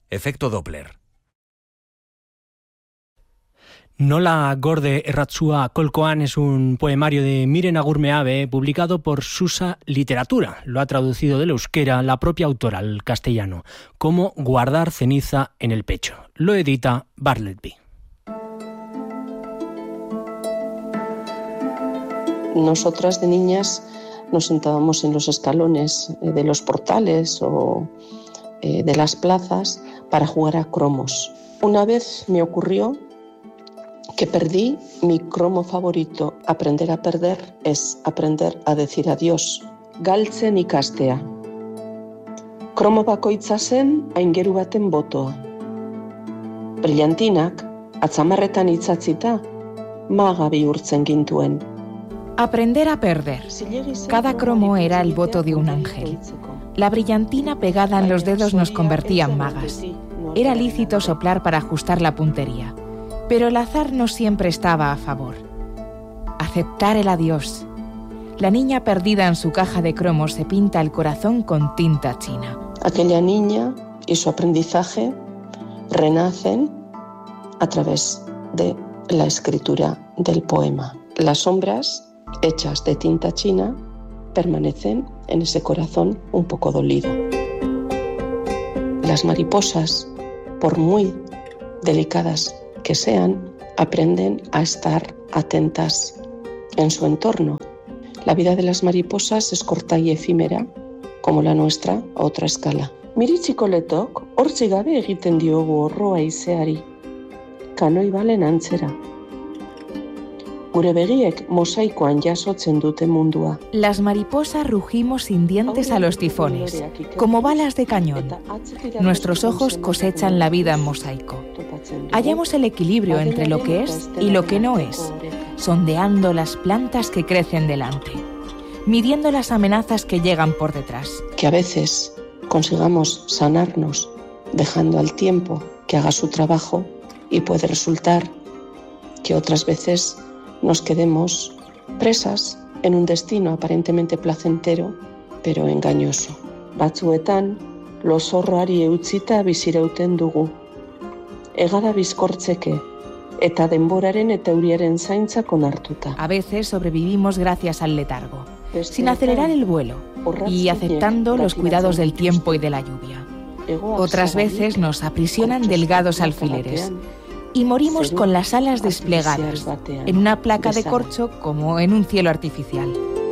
Efecto Doppler. Nola gorde erratzua kolkoan es un poemario de Miren Agurmeabe publicado por Susa Literatura. Lo ha traducido del euskera la propia autora al castellano. Cómo guardar ceniza en el pecho. Lo edita Bartleby. Nosotras de niñas nos sentábamos en los escalones de los portales o de las plazas para jugar a cromos. Una vez me ocurrió que perdí mi cromo favorito. Aprender a perder es aprender a decir adiós. Galtzen ikastea. Kromo bakoitza zen aingeru baten botoa. Brillantinak, atzamarretan itzatzita, maga bihurtzen gintuen. Aprender a perder. Cada cromo era el voto de un ángel. La brillantina pegada en los dedos nos convertía en magas. Era lícito soplar para ajustar la puntería. Pero el azar no siempre estaba a favor. Aceptar el adiós. La niña perdida en su caja de cromos se pinta el corazón con tinta china. Aquella niña y su aprendizaje renacen a través de la escritura del poema. Las sombras, hechas de tinta china, permanecen en ese corazón un poco dolido. Las mariposas, por muy delicadas que sean, aprenden a estar atentas en su entorno. La vida de las mariposas es corta y efímera, como la nuestra a otra escala. Miritxikoletok hortzi gabe egiten diogu orroa izeari, kanoi balen antzera. Gure begiek mosaikoan jasotzen dute mundua. Las mariposas rugimos sin dientes a los tifones, como balas de cañón. Nuestros ojos cosechan la vida en mosaico. Hallamos el equilibrio entre lo que es y lo que no es, sondeando las plantas que crecen delante, midiendo las amenazas que llegan por detrás. Que a veces consigamos sanarnos dejando al tiempo que haga su trabajo y puede resultar que otras veces nos quedemos presas en un destino aparentemente placentero, pero engañoso. Batzuetan, lozorroari eutzita bizirauten dugu. Egada bizkortzeke, eta denboraren eta euriaren zaintzak onartuta. A veces sobrevivimos gracias al letargo, sin acelerar el vuelo y aceptando los cuidados del tiempo y de la lluvia. Otras veces nos aprisionan delgados alfileres y morimos con las alas desplegadas, en una placa de corcho como en un cielo artificial.